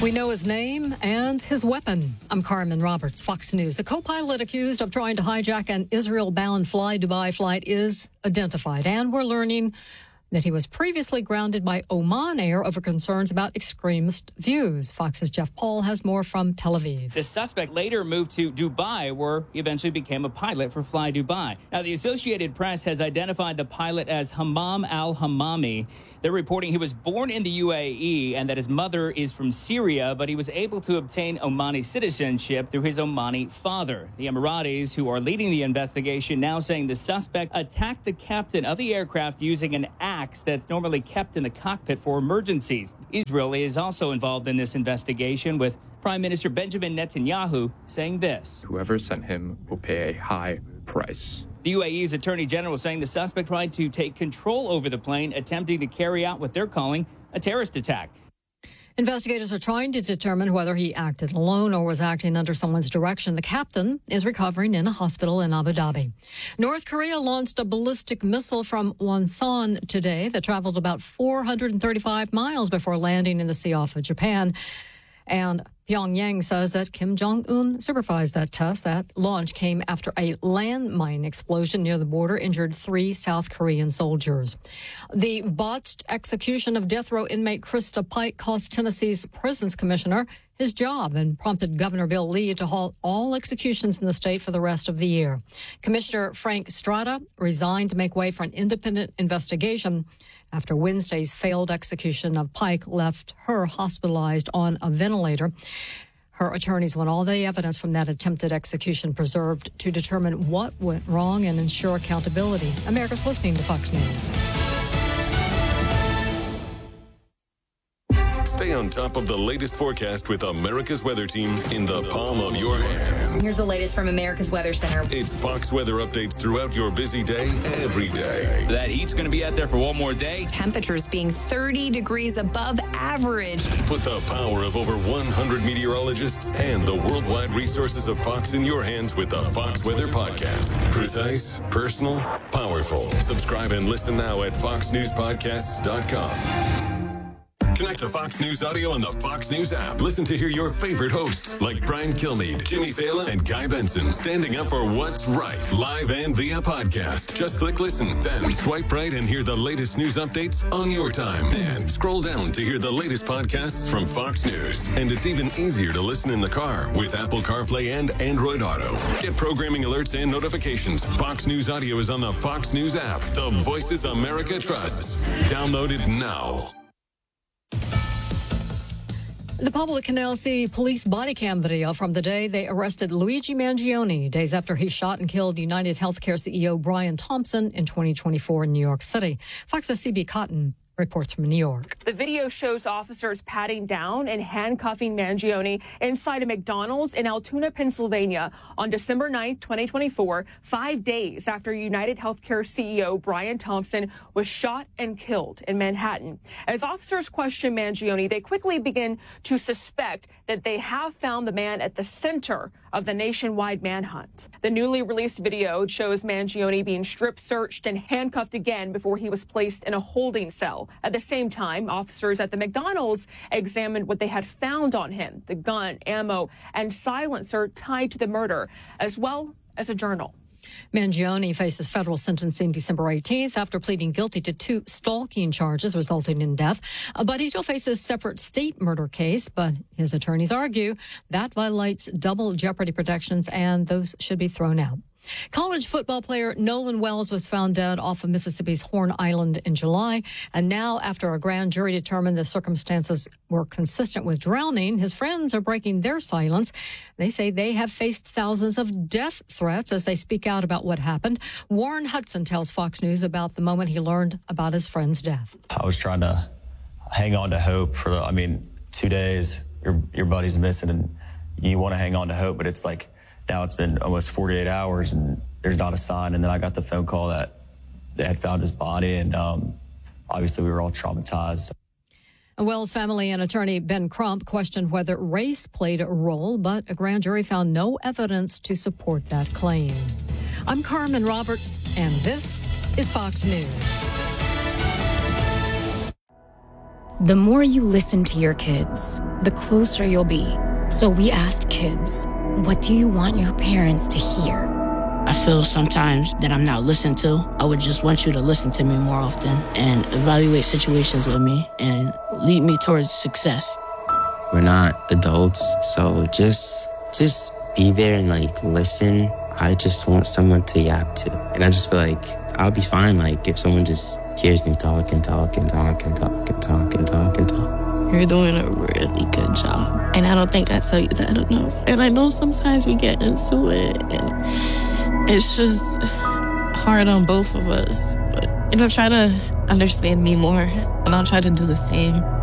We know his name and his weapon. I'm Carmen Roberts, Fox News. The co-pilot accused of trying to hijack an Israel-bound Fly Dubai flight is identified, and we're learning that he was previously grounded by Oman Air over concerns about extremist views. Fox's Jeff Paul has more from Tel Aviv. The suspect later moved to Dubai, where he eventually became a pilot for Fly Dubai. Now, the Associated Press has identified the pilot as Hammam al-Hammami. They're reporting he was born in the UAE and that his mother is from Syria, but he was able to obtain Omani citizenship through his Omani father. The Emiratis, who are leading the investigation, now saying the suspect attacked the captain of the aircraft using an axe that's normally kept in the cockpit for emergencies. Israel is also involved in this investigation, with Prime Minister Benjamin Netanyahu saying this: "Whoever sent him will pay a high price." The UAE's Attorney General saying the suspect tried to take control over the plane, attempting to carry out what they're calling a terrorist attack. Investigators are trying to determine whether he acted alone or was acting under someone's direction. The captain is recovering in a hospital in Abu Dhabi. North Korea launched a ballistic missile from Wonsan today that traveled about 435 miles before landing in the sea off of Japan. And Pyongyang says that Kim Jong-un supervised that test. That launch came after a landmine explosion near the border injured 3 South Korean soldiers. The botched execution of death row inmate Krista Pike cost Tennessee's prisons commissioner his job and prompted Governor Bill Lee to halt all executions in the state for the rest of the year. Commissioner Frank Strada resigned to make way for an independent investigation after Wednesday's failed execution of Pike left her hospitalized on a ventilator. Her attorneys want all the evidence from that attempted execution preserved to determine what went wrong and ensure accountability. America's listening to Fox News. Stay on top of the latest forecast with America's Weather Team in the palm of your hands. Here's the latest from America's Weather Center. It's Fox weather updates throughout your busy day, every day. That heat's going to be out there for one more day. Temperatures being 30 degrees above average. Put the power of over 100 meteorologists and the worldwide resources of Fox in your hands with the Fox Weather Podcast. Precise, personal, powerful. Subscribe and listen now at foxnewspodcasts.com. Connect to Fox News Audio on the Fox News app. Listen to hear your favorite hosts like Brian Kilmeade, Jimmy Fallon, and Guy Benson standing up for what's right, live and via podcast. Just click listen, then swipe right and hear the latest news updates on your time. And scroll down to hear the latest podcasts from Fox News. And it's even easier to listen in the car with Apple CarPlay and Android Auto. Get programming alerts and notifications. Fox News Audio is on the Fox News app. The voices America trusts. Download it now. The public can now see police body cam video from the day they arrested Luigi Mangione, days after he shot and killed United Healthcare CEO Brian Thompson in 2024 in New York City. Fox's C.B. Cotton reports from New York. The video shows officers patting down and handcuffing Mangione inside a McDonald's in Altoona, Pennsylvania on December 9th, 2024, 5 days after United Healthcare CEO Brian Thompson was shot and killed in Manhattan. As officers question Mangione, they quickly begin to suspect that they have found the man at the center of the nationwide manhunt. The newly released video shows Mangione being strip searched and handcuffed again before he was placed in a holding cell. At the same time, officers at the McDonald's examined what they had found on him: the gun, ammo, and silencer tied to the murder, as well as a journal. Mangione faces federal sentencing December 18th after pleading guilty to 2 stalking charges resulting in death. But he still faces separate state murder case, but his attorneys argue that violates double jeopardy protections and those should be thrown out. College football player Nolan Wells was found dead off of Mississippi's Horn Island in July. And now, after a grand jury determined the circumstances were consistent with drowning, his friends are breaking their silence. They say they have faced thousands of death threats as they speak out about what happened. Warren Hudson tells Fox News about the moment he learned about his friend's death. I was trying to hang on to hope for 2 days, your buddy's missing and you want to hang on to hope, but it's like, now it's been almost 48 hours and there's not a sign. And then I got the phone call that they had found his body, and obviously we were all traumatized. Wells' family and attorney Ben Crump questioned whether race played a role, but a grand jury found no evidence to support that claim. I'm Carmen Roberts, and this is Fox News. The more you listen to your kids, the closer you'll be. So we asked kids, what do you want your parents to hear? I feel sometimes that I'm not listened to. I would just want you to listen to me more often and evaluate situations with me and lead me towards success. We're not adults, so just be there and listen. I just want someone to yap to. And I just feel like I'll be fine if someone just hears me talk and talk and talk and talk and talk and talk and talk. You're doing a really good job. And I don't think I tell you that enough. And I know sometimes we get into it and it's just hard on both of us. But, try to understand me more and I'll try to do the same.